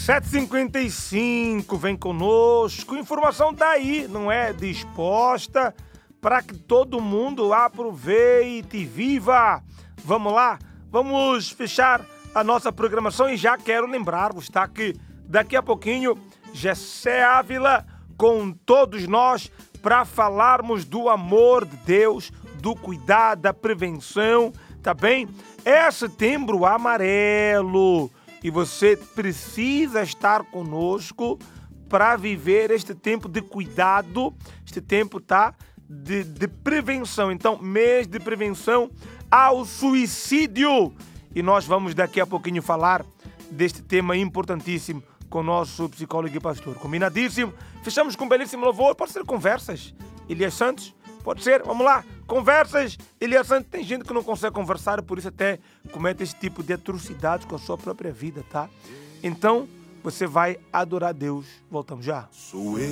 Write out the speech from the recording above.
7h55, vem conosco. Informação daí, não é? Disposta para que todo mundo aproveite e viva. Vamos lá, vamos fechar a nossa programação e já quero lembrar-vos, tá? Que daqui a pouquinho, Gessé Ávila com todos nós para falarmos do amor de Deus, do cuidado, da prevenção, tá bem? É Setembro Amarelo e você precisa estar conosco para viver este tempo de cuidado, este tempo, tá? De prevenção. Então, mês de prevenção ao suicídio. E nós vamos daqui a pouquinho falar deste tema importantíssimo com o nosso psicólogo e pastor. Combinadíssimo? Fechamos com um belíssimo louvor. Pode ser conversas, Elias Santos? Pode ser? Vamos lá. Conversas, Elias Santos. Tem gente que não consegue conversar, por isso até comete esse tipo de atrocidades com a sua própria vida, tá? Então, você vai adorar Deus. Voltamos já. Sou eu.